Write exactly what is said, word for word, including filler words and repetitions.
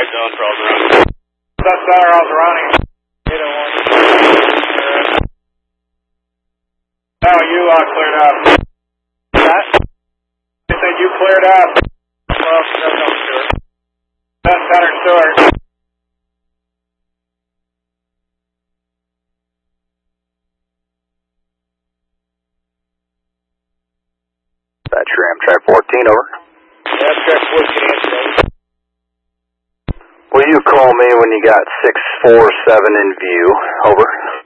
doing for Alderani? That's better, Alderani. eight oh one. No, you uh, cleared up. That? They said you cleared up. Well, that's not Stewart. That's Center Stewart. That's your Amtrak fourteen, over. Amtrak fourteen, answer. Will you call me when you got six four seven in view, over?